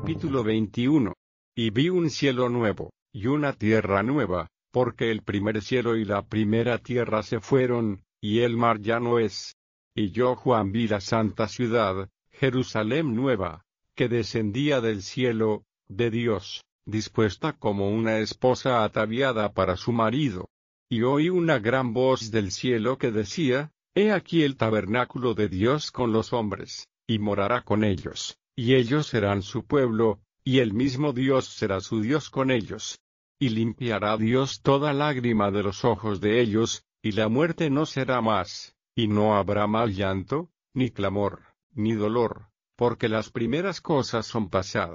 Capítulo 21. Y vi un cielo nuevo, y una tierra nueva, porque el primer cielo y la primera tierra se fueron, y el mar ya no es. Y yo Juan vi la santa ciudad, Jerusalén nueva, que descendía del cielo, de Dios, dispuesta como una esposa ataviada para su marido. Y oí una gran voz del cielo que decía: He aquí el tabernáculo de Dios con los hombres, y morará con ellos, y ellos serán su pueblo, y el mismo Dios será su Dios con ellos. Y limpiará Dios toda lágrima de los ojos de ellos, y la muerte no será más, y no habrá más llanto, ni clamor, ni dolor, porque las primeras cosas son pasadas.